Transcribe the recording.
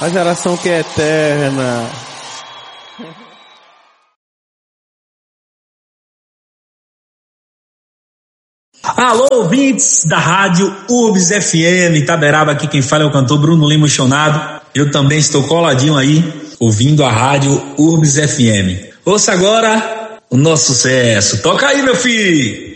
A geração que é eterna. Alô, ouvintes da rádio Urbs FM Itaberaba, aqui quem fala é o cantor Bruno Lima Chonado. Eu também estou coladinho aí, ouvindo a rádio Urbs FM. Ouça agora o nosso sucesso. Toca aí, meu filho!